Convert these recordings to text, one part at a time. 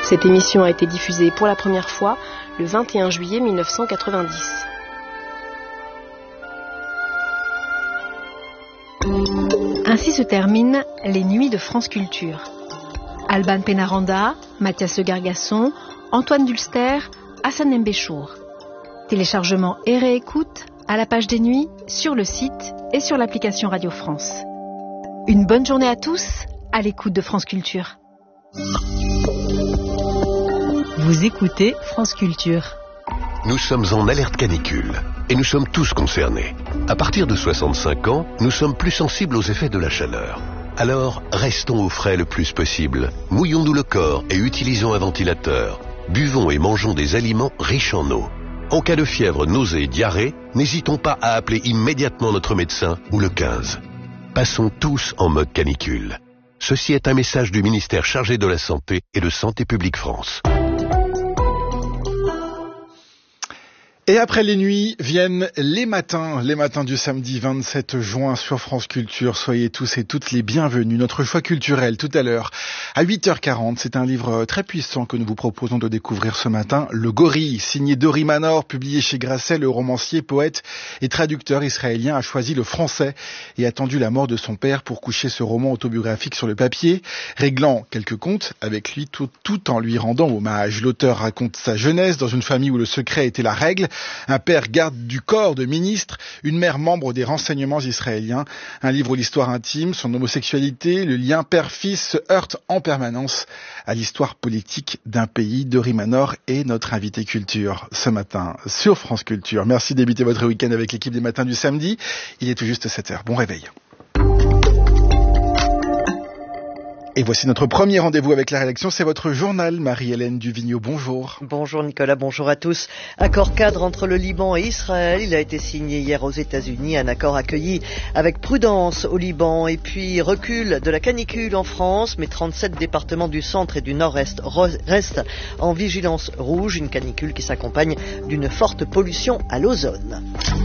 Cette émission a été diffusée pour la première fois le 21 juillet 1990. Ainsi se terminent les nuits de France Culture. Alban Pénaranda, Mathias Le Gargasson, Antoine Dulster, Hassan Mbéchour. Téléchargement et réécoute à la page des nuits, sur le site et sur l'application Radio France. Une bonne journée à tous, à l'écoute de France Culture. Vous écoutez France Culture. Nous sommes en alerte canicule et nous sommes tous concernés. À partir de 65 ans, nous sommes plus sensibles aux effets de la chaleur. Alors, restons au frais le plus possible. Mouillons-nous le corps et utilisons un ventilateur. Buvons et mangeons des aliments riches en eau. En cas de fièvre, nausée et diarrhée, n'hésitons pas à appeler immédiatement notre médecin ou le 15. Passons tous en mode canicule. Ceci est un message du ministère chargé de la Santé et de Santé publique France. Et après les nuits viennent les matins du samedi 27 juin sur France Culture. Soyez tous et toutes les bienvenus. Notre choix culturel tout à l'heure à 8h40. C'est un livre très puissant que nous vous proposons de découvrir ce matin. Le Gorille, signé Dori Manor, publié chez Grasset. Le romancier, poète et traducteur israélien a choisi le français et attendu la mort de son père pour coucher ce roman autobiographique sur le papier, réglant quelques comptes avec lui tout en lui rendant hommage. L'auteur raconte sa jeunesse dans une famille où le secret était la règle. Un père garde du corps de ministre, une mère membre des renseignements israéliens. Un livre où l'histoire intime, son homosexualité, le lien père-fils se heurtent en permanence à l'histoire politique d'un pays. Dori Manor est notre invité culture ce matin sur France Culture. Merci de débuter votre week-end avec l'équipe des matins du samedi. Il est tout juste 7h. Bon réveil. Et voici notre premier rendez-vous avec la rédaction, c'est votre journal, Marie-Hélène Duvigneau, bonjour. Bonjour Nicolas, bonjour à tous. Accord cadre entre le Liban et Israël, il a été signé hier aux États-Unis, un accord accueilli avec prudence au Liban et puis recul de la canicule en France, mais 37 départements du centre et du nord-est restent en vigilance rouge, une canicule qui s'accompagne d'une forte pollution à l'ozone.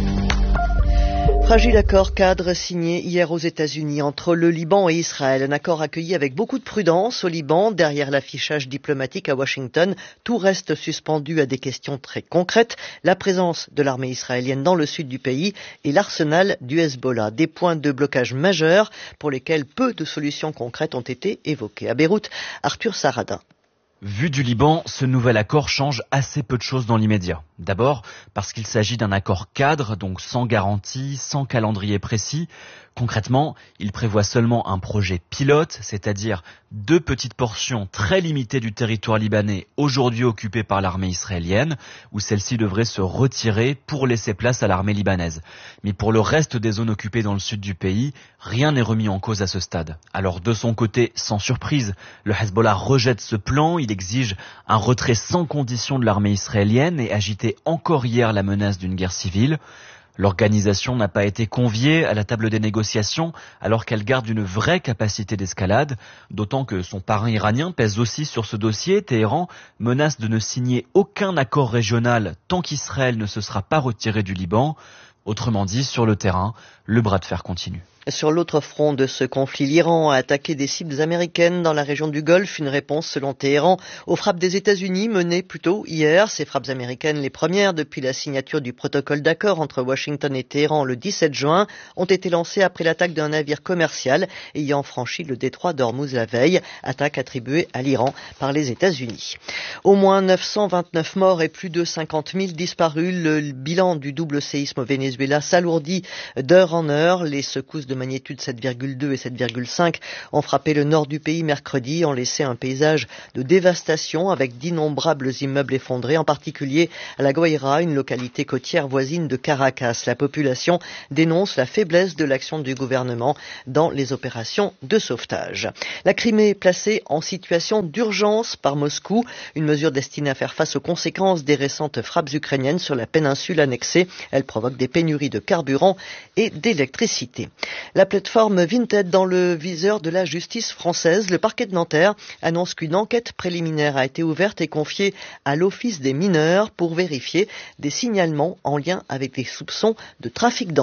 Fragile accord cadre signé hier aux États-Unis entre le Liban et Israël. Un accord accueilli avec beaucoup de prudence au Liban. Derrière l'affichage diplomatique à Washington, tout reste suspendu à des questions très concrètes. La présence de l'armée israélienne dans le sud du pays et l'arsenal du Hezbollah. Des points de blocage majeurs pour lesquels peu de solutions concrètes ont été évoquées. À Beyrouth, Arthur Saradin. Vu du Liban, ce nouvel accord change assez peu de choses dans l'immédiat. D'abord, parce qu'il s'agit d'un accord cadre, donc sans garantie, sans calendrier précis. Concrètement, il prévoit seulement un projet pilote, c'est-à-dire 2 petites portions très limitées du territoire libanais aujourd'hui occupé par l'armée israélienne, où celle-ci devrait se retirer pour laisser place à l'armée libanaise. Mais pour le reste des zones occupées dans le sud du pays, rien n'est remis en cause à ce stade. Alors de son côté, sans surprise, le Hezbollah rejette ce plan, il exige un retrait sans condition de l'armée israélienne et agitait encore hier la menace d'une guerre civile. L'organisation n'a pas été conviée à la table des négociations alors qu'elle garde une vraie capacité d'escalade, d'autant que son parrain iranien pèse aussi sur ce dossier. Téhéran menace de ne signer aucun accord régional tant qu'Israël ne se sera pas retiré du Liban. Autrement dit, sur le terrain, le bras de fer continue. Sur l'autre front de ce conflit, l'Iran a attaqué des cibles américaines dans la région du Golfe, une réponse selon Téhéran aux frappes des États-Unis menées plus tôt hier. Ces frappes américaines, les premières depuis la signature du protocole d'accord entre Washington et Téhéran le 17 juin, ont été lancées après l'attaque d'un navire commercial ayant franchi le détroit d'Ormuz la veille, attaque attribuée à l'Iran par les États-Unis. Au moins 929 morts et plus de 50 000 disparus. Le bilan du double séisme au Venezuela s'alourdit d'heure en heure. Les secousses de magnitude 7,2 et 7,5 ont frappé le nord du pays mercredi, ont laissé un paysage de dévastation avec d'innombrables immeubles effondrés, en particulier à La Guaira, une localité côtière voisine de Caracas. La population dénonce la faiblesse de l'action du gouvernement dans les opérations de sauvetage. La Crimée placée en situation d'urgence par Moscou, une mesure destinée à faire face aux conséquences des récentes frappes ukrainiennes sur la péninsule annexée. Elle provoque des pénuries de carburant et d'électricité. La plateforme Vinted dans le viseur de la justice française. Le parquet de Nanterre annonce qu'une enquête préliminaire a été ouverte et confiée à l'Office des mineurs pour vérifier des signalements en lien avec des soupçons de trafic d'enfants.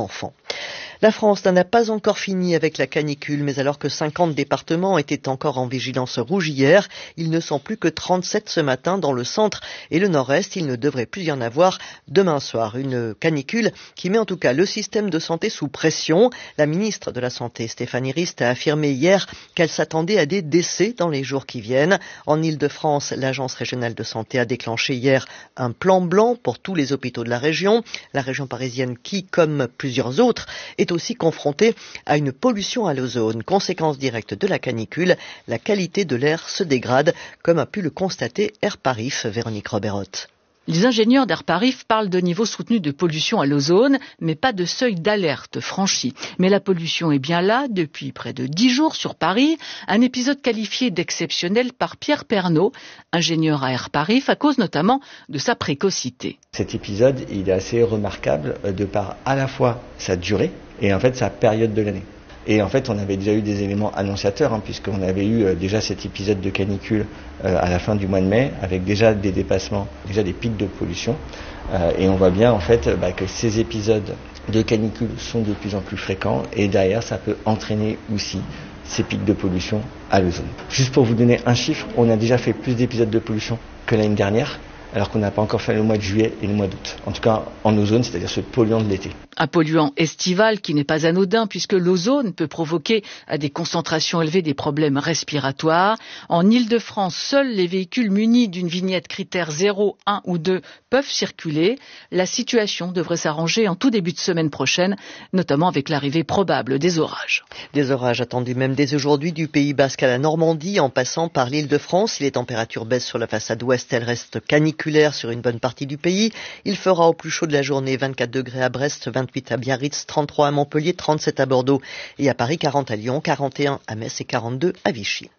La France n'en a pas encore fini avec la canicule, mais alors que 50 départements étaient encore en vigilance rouge hier, ils ne sont plus que 37 ce matin dans le centre et le nord-est. Il ne devrait plus y en avoir demain soir. Une canicule qui met en tout cas le système de santé sous pression. La ministre de la Santé, Stéphanie Rist, a affirmé hier qu'elle s'attendait à des décès dans les jours qui viennent. En Île-de-France, l'Agence régionale de santé a déclenché hier un plan blanc pour tous les hôpitaux de la région. La région parisienne qui, comme plusieurs autres, est aussi confrontée à une pollution à l'ozone. Conséquence directe de la canicule, la qualité de l'air se dégrade, comme a pu le constater Airparif, Véronique Roberot. Les ingénieurs d'Airparif parlent de niveau soutenu de pollution à l'ozone, mais pas de seuil d'alerte franchi. Mais la pollution est bien là depuis près de 10 jours sur Paris. Un épisode qualifié d'exceptionnel par Pierre Pernaut, ingénieur à Airparif, à cause notamment de sa précocité. Cet épisode, il est assez remarquable de par à la fois sa durée et en fait sa période de l'année. Et en fait, on avait déjà eu des éléments annonciateurs, puisqu'on avait eu déjà cet épisode de canicule à la fin du mois de mai, avec déjà des dépassements, déjà des pics de pollution. Et on voit bien en fait que ces épisodes de canicule sont de plus en plus fréquents, et derrière, ça peut entraîner aussi ces pics de pollution à l'ozone. Juste pour vous donner un chiffre, on a déjà fait plus d'épisodes de pollution que l'année dernière, alors qu'on n'a pas encore fait le mois de juillet et le mois d'août. En tout cas, en ozone, c'est-à-dire ce polluant de l'été. Un polluant estival qui n'est pas anodin puisque l'ozone peut provoquer à des concentrations élevées des problèmes respiratoires. En Île-de-France, seuls les véhicules munis d'une vignette critère 0, 1 ou 2 peuvent circuler. La situation devrait s'arranger en tout début de semaine prochaine, notamment avec l'arrivée probable des orages. Des orages attendus même dès aujourd'hui du Pays Basque à la Normandie, en passant par l'Île-de-France. Si les températures baissent sur la façade ouest, elles restent caniculaires sur une bonne partie du pays. Il fera au plus chaud de la journée 24 degrés à Brest, 28 à Biarritz, 33 à Montpellier, 37 à Bordeaux et à Paris, 40 à Lyon, 41 à Metz et 42 à Vichy.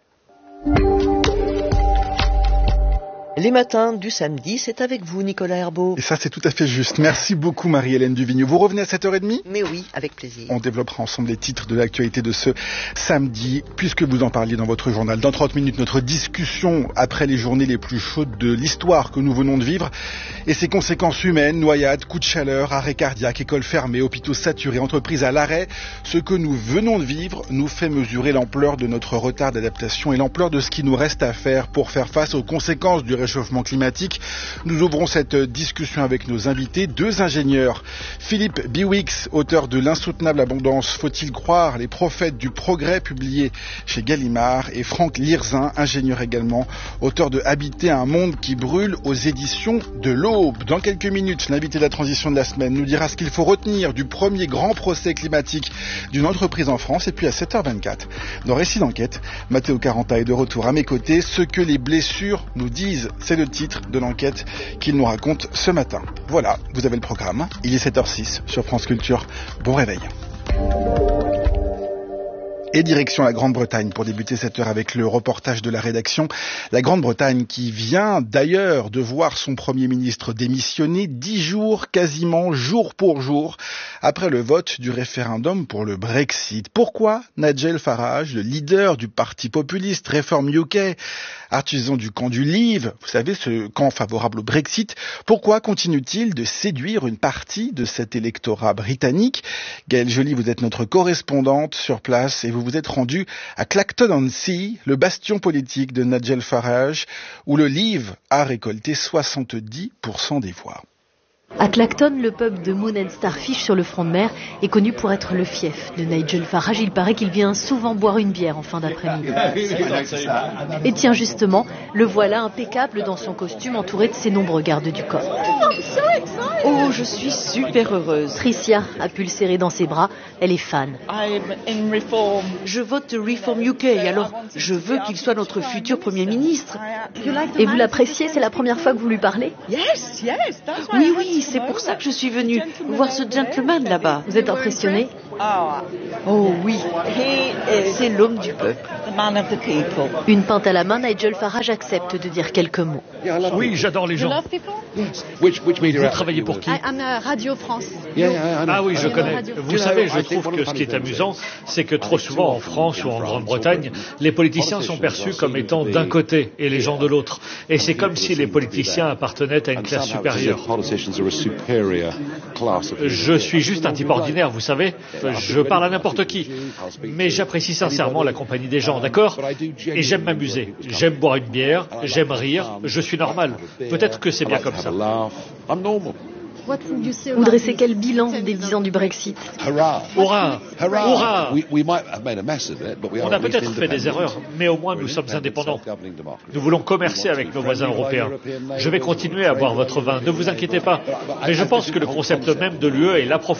Les matins du samedi, c'est avec vous, Nicolas Herbeau. Et ça, c'est tout à fait juste. Merci beaucoup, Marie-Hélène Duvigneau. Vous revenez à 7h30 ? Mais oui, avec plaisir. On développera ensemble les titres de l'actualité de ce samedi, puisque vous en parliez dans votre journal. Dans 30 minutes, notre discussion après les journées les plus chaudes de l'histoire que nous venons de vivre et ses conséquences humaines, noyades, coups de chaleur, arrêt cardiaque, écoles fermées, hôpitaux saturés, entreprises à l'arrêt. Ce que nous venons de vivre nous fait mesurer l'ampleur de notre retard d'adaptation et l'ampleur de ce qui nous reste à faire pour faire face aux conséquences du réchauffement climatique. Nous ouvrons cette discussion avec nos invités, 2 ingénieurs. Philippe Biwix, auteur de L'insoutenable abondance, faut-il croire les prophètes du progrès, publié chez Gallimard, et Franck Lirzin, ingénieur également, auteur de Habiter un monde qui brûle aux éditions de l'Aube. Dans quelques minutes, l'invité de la transition de la semaine nous dira ce qu'il faut retenir du premier grand procès climatique d'une entreprise en France. Et puis à 7h24, dans Récit d'enquête, Matteo Caranta est de retour à mes côtés. Ce que les blessures nous disent, c'est le titre de l'enquête qu'il nous raconte ce matin. Voilà, vous avez le programme. Il est 7h06 sur France Culture. Bon réveil. Et direction la Grande-Bretagne pour débuter cette heure avec le reportage de la rédaction. La Grande-Bretagne qui vient d'ailleurs de voir son Premier ministre démissionner 10 jours quasiment jour pour jour après le vote du référendum pour le Brexit. Pourquoi Nigel Farage, le leader du parti populiste Reform UK, artisan du camp du Leave, vous savez, ce camp favorable au Brexit, pourquoi continue-t-il de séduire une partie de cet électorat britannique? Gaëlle Joly, vous êtes notre correspondante sur place et vous êtes rendu à Clacton-on-Sea, le bastion politique de Nigel Farage, où le Leave a récolté 70% des voix. À Clacton, le pub de Moon and Starfish sur le front de mer est connu pour être le fief de Nigel Farage. Il paraît qu'il vient souvent boire une bière en fin d'après-midi. Et tiens justement, le voilà impeccable dans son costume entouré de ses nombreux gardes du corps. Oh, je suis super heureuse. Tricia a pu le serrer dans ses bras, elle est fan. Je vote Reform UK, alors je veux qu'il soit notre futur Premier ministre. Et vous l'appréciez, c'est la première fois que vous lui parlez? Oui, c'est pour ça que je suis venue voir ce gentleman là-bas. Vous êtes impressionné? Oh oui, c'est l'homme du peuple. Une pinte à la main, Nigel Farage accepte de dire quelques mots. Oui, j'adore les gens. Vous travaillez pour qui? Radio France. Ah oui, je connais. Vous savez, je trouve que ce qui est amusant, c'est que trop souvent en France ou en Grande-Bretagne, les politiciens sont perçus comme étant d'un côté et les gens de l'autre. Et c'est comme si les politiciens appartenaient à une classe supérieure. Je suis juste un type ordinaire, vous savez. Je parle à n'importe qui. Mais j'apprécie sincèrement la compagnie des gens, d'accord? Et j'aime m'amuser. J'aime boire une bière, j'aime rire, je suis normal. Peut-être que c'est bien comme ça. Vous dressez quel bilan des 10 ans du Brexit? Hurrah! Hurrah! On a peut-être fait des erreurs, mais au moins nous sommes indépendants. Nous voulons commercer avec nos voisins européens. Je vais continuer à boire votre vin, ne vous inquiétez pas. Mais je pense que le concept même de l'UE est l'approfondissement